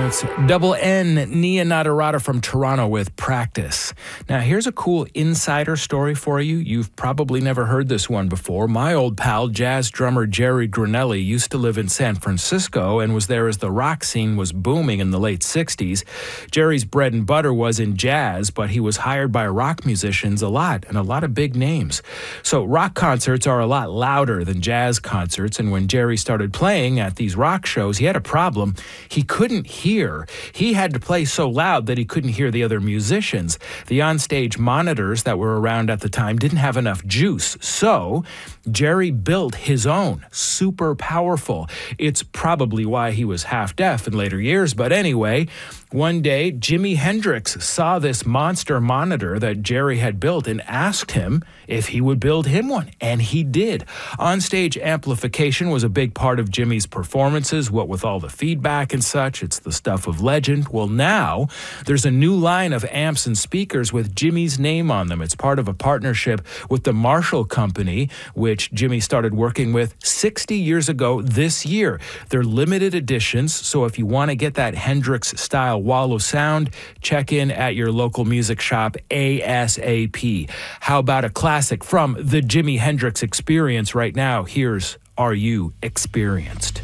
Bronx. Double N, Nia Nadarata from Toronto with Practice. Now, here's a cool insider story for you. You've probably never heard this one before. My old pal, jazz drummer Jerry Granelli, used to live in San Francisco and was there as the rock scene was booming in the late 60s. Jerry's bread and butter was in jazz, but he was hired by rock musicians a lot, and a lot of big names. So rock concerts are a lot louder than jazz concerts, and when Jerry started playing at these rock shows, he had a problem. He couldn't hear. He had to play so loud that he couldn't hear the other musicians. The onstage monitors that were around at the time didn't have enough juice. So Jerry built his own, super powerful. It's probably why he was half deaf in later years. But anyway, one day, Jimi Hendrix saw this monster monitor that Jerry had built and asked him if he would build him one. And he did. Onstage amplification was a big part of Jimmy's performances, what with all the feedback and such. It's the stuff of legend. Well, now there's a new line of amps and speakers with Jimmy's name on them. It's part of a partnership with the Marshall Company, which Jimmy started working with 60 years ago this year. They're limited editions, so if you want to get that Hendrix-style wall of sound, check in at your local music shop ASAP. How about a classic from the Jimi Hendrix Experience right now? Here's Are You Experienced?